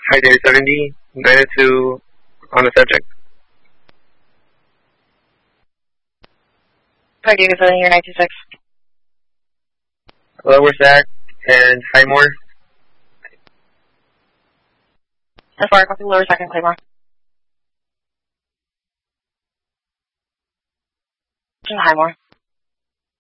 Hi there, 70, 902 on the subject. Hi, David, filling your 926. Lower Sac and Highmore. That's far, copy lower second, Claymore. Highmore.